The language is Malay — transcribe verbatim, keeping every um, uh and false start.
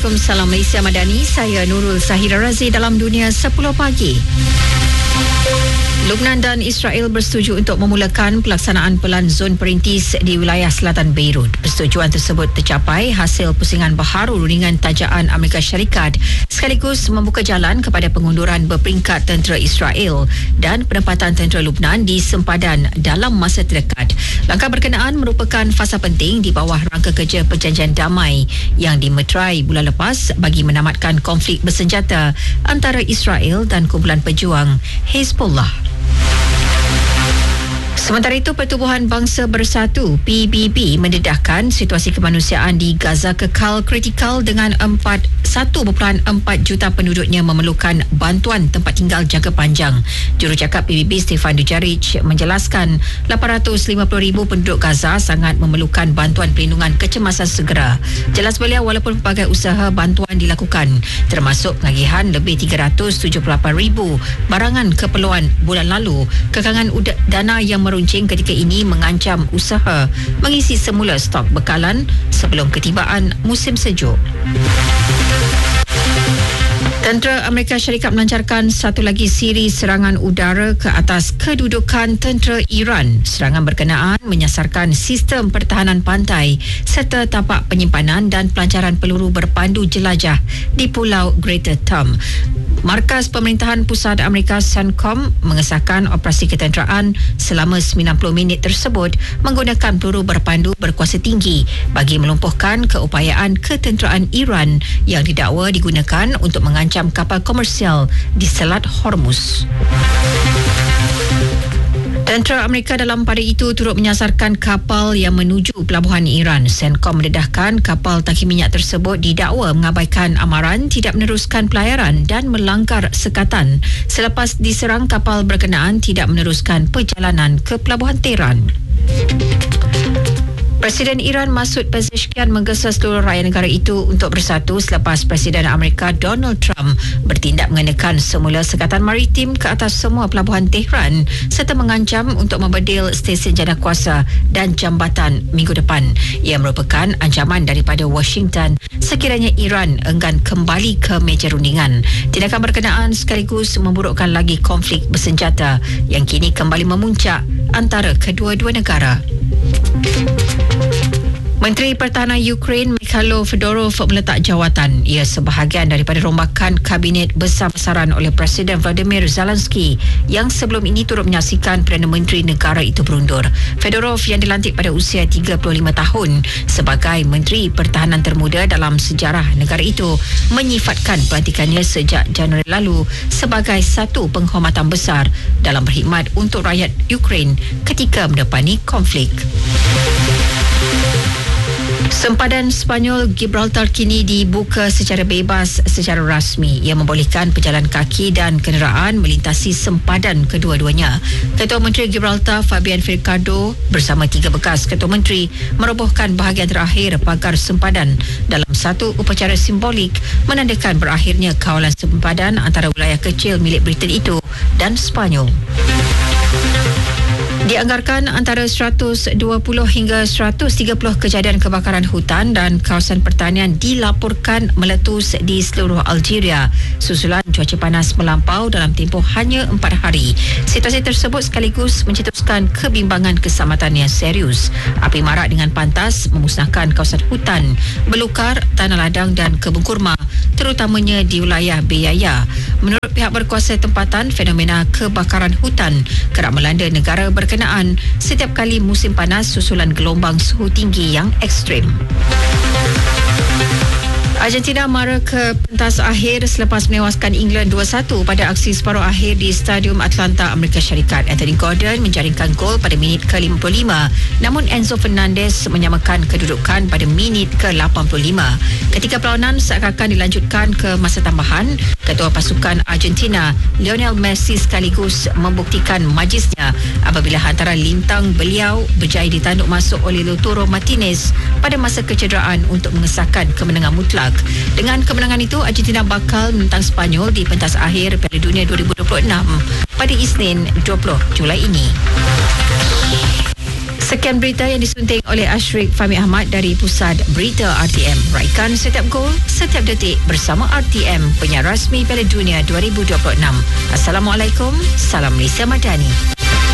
Salam Malaysia Madani, saya Nurul Sahira Razi dalam Dunia sepuluh Pagi. Lubnan dan Israel bersetuju untuk memulakan pelaksanaan pelan zon perintis di wilayah selatan Beirut. Persetujuan tersebut tercapai hasil pusingan baharu rundingan tajaan Amerika Syarikat sekaligus membuka jalan kepada pengunduran berperingkat tentera Israel dan penempatan tentera Lubnan di sempadan dalam masa terdekat. Langkah berkenaan merupakan fasa penting di bawah rangka kerja perjanjian damai yang dimeterai bulan lepas bagi menamatkan konflik bersenjata antara Israel dan kumpulan pejuang Hezbollah. Sementara itu, Pertubuhan Bangsa Bersatu P B B mendedahkan situasi kemanusiaan di Gaza kekal kritikal dengan empat satu perpuluhan empat juta penduduknya memerlukan bantuan tempat tinggal jangka panjang. Jurucakap P B B Stefan Dujarric menjelaskan lapan ratus lima puluh ribu penduduk Gaza sangat memerlukan bantuan perlindungan kecemasan segera. Jelas beliau, walaupun pelbagai usaha bantuan dilakukan termasuk pengagihan lebih tiga ratus tujuh puluh lapan ribu barangan keperluan bulan lalu, kekangan dana yang meruncing ketika ini mengancam usaha mengisi semula stok bekalan sebelum ketibaan musim sejuk. Tentera Amerika Syarikat melancarkan satu lagi siri serangan udara ke atas kedudukan tentera Iran. Serangan berkenaan menyasarkan sistem pertahanan pantai serta tapak penyimpanan dan pelancaran peluru berpandu jelajah di Pulau Greater Thumb. Markas Pemerintahan Pusat Amerika CENTCOM mengesahkan operasi ketenteraan selama sembilan puluh minit tersebut menggunakan peluru berpandu berkuasa tinggi bagi melumpuhkan keupayaan ketenteraan Iran yang didakwa digunakan untuk mengancam kapal komersial di Selat Hormuz. Tentera Amerika dalam pada itu turut menyasarkan kapal yang menuju pelabuhan Iran. CENTCOM mendedahkan kapal tangki minyak tersebut didakwa mengabaikan amaran tidak meneruskan pelayaran dan melanggar sekatan selepas diserang kapal berkenaan tidak meneruskan perjalanan ke pelabuhan Tehran. Presiden Iran Masoud Pezeshkian menggesa seluruh rakyat negara itu untuk bersatu selepas Presiden Amerika Donald Trump bertindak mengenakan semula sekatan maritim ke atas semua pelabuhan Tehran serta mengancam untuk membedil stesen janakuasa dan jambatan minggu depan. Ia merupakan ancaman daripada Washington sekiranya Iran enggan kembali ke meja rundingan. Tindakan berkenaan sekaligus memburukkan lagi konflik bersenjata yang kini kembali memuncak antara kedua-dua negara. Menteri Pertahanan Ukraine Mikhailo Fedorov meletak jawatan. Ia sebahagian daripada rombakan kabinet besar-besaran oleh Presiden Vladimir Zelensky yang sebelum ini turut menyaksikan Perdana Menteri negara itu berundur. Fedorov yang dilantik pada usia tiga puluh lima tahun sebagai Menteri Pertahanan termuda dalam sejarah negara itu menyifatkan pelantikannya sejak Januari lalu sebagai satu penghormatan besar dalam berkhidmat untuk rakyat Ukraine ketika mendepani konflik. Sempadan Sepanyol Gibraltar kini dibuka secara bebas secara rasmi. Ia membolehkan pejalan kaki dan kenderaan melintasi sempadan kedua-duanya. Ketua Menteri Gibraltar Fabian Ficardo bersama tiga bekas Ketua Menteri merobohkan bahagian terakhir pagar sempadan dalam satu upacara simbolik menandakan berakhirnya kawalan sempadan antara wilayah kecil milik Britain itu dan Sepanyol. Dianggarkan antara seratus dua puluh hingga seratus tiga puluh kejadian kebakaran hutan dan kawasan pertanian dilaporkan meletus di seluruh Algeria susulan cuaca panas melampau dalam tempoh hanya empat hari. Situasi tersebut sekaligus mencetuskan kebimbangan keselamatan yang serius. Api marak dengan pantas memusnahkan kawasan hutan, belukar, tanah ladang dan kebun kurma terutamanya di wilayah Beyaya. Menurut pihak berkuasa tempatan, fenomena kebakaran hutan kerap melanda negara berkenaan setiap kali musim panas susulan gelombang suhu tinggi yang ekstrim. Argentina mara ke pentas akhir selepas menewaskan England dua satu pada aksi separuh akhir di Stadium Atlanta, Amerika Syarikat. Anthony Gordon menjaringkan gol pada minit ke lima puluh lima, namun Enzo Fernandez menyamakan kedudukan pada minit ke lapan puluh lima. Ketika perlawanan seakan-akan dilanjutkan ke masa tambahan, Ketua Pasukan Argentina Lionel Messi sekaligus membuktikan majisnya apabila hantaran lintang beliau berjaya ditanduk masuk oleh Lautaro Martinez pada masa kecederaan untuk mengesahkan kemenangan mutlak. Dengan kemenangan itu, Argentina bakal menentang Sepanyol di pentas akhir Piala Dunia dua ribu dua puluh enam pada Isnin dua puluh Julai ini. Sekian berita yang disunting oleh Ashrik Fahmi Ahmad dari Pusat Berita R T M. Raikan setiap gol, setiap detik bersama R T M, penyiar rasmi Piala Dunia dua ribu dua puluh enam. Assalamualaikum, salam Malaysia Madani.